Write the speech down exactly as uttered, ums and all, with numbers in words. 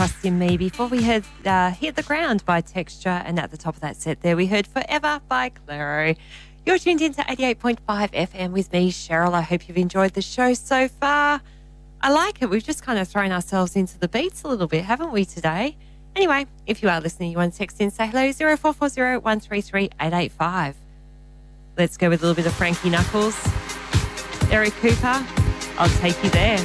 Trust in Me. Before we heard uh, Hit the Ground by Texture, and at the top of that set there we heard Forever by Claro. You're tuned into eighty-eight point five F M with me, Cheryl. I hope you've enjoyed the show so far. I like it. We've just kind of thrown ourselves into the beats a little bit, haven't we, today? Anyway, if you are listening, you want to text in, say hello, zero four four zero, one three three, eight eight five. Let's go with a little bit of Frankie Knuckles. Eric Cooper, I'll Take You There.